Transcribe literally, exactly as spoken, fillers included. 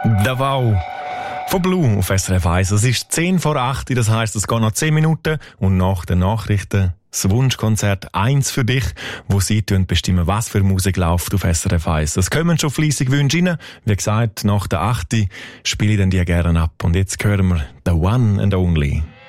Davao von Blue auf S R F eins. Es ist zehn vor acht, das heisst, es geht noch zehn Minuten und nach den Nachrichten das Wunschkonzert eins für dich, wo sie bestimmen, was für Musik läuft auf S R F eins. Es kommen schon fleissig Wünsche rein. Wie gesagt, nach der acht spiele ich dann die gerne ab. Und jetzt hören wir The One and Only.